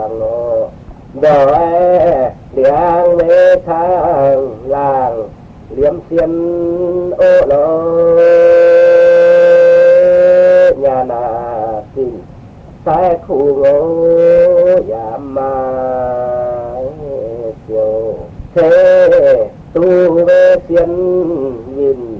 vàng ngô đòi liang mê thang làng liếm xiên ô lô nhà nà xin sai khu ngô giảm mà chiều thế tu về xiên nhìn